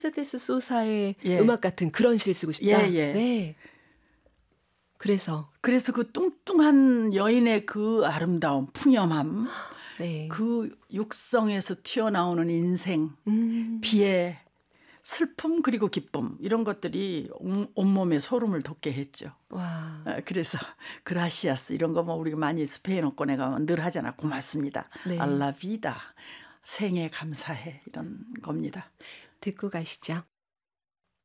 메르세데스 소사의 예. 음악 같은 그런 시를 쓰고 싶다. 예, 예. 네. 그래서 그 뚱뚱한 여인의 그 아름다움, 푸념함, 네. 그 육성에서 튀어나오는 인생, 비애, 슬픔 그리고 기쁨 이런 것들이 온몸에 소름을 돋게 했죠. 와. 그래서 그라시아스 이런 거 뭐 우리가 많이 스페인어권에 가면 늘 하잖아. 고맙습니다. 네. 알라비다. 생에 감사해 이런 겁니다. 듣고 가시죠.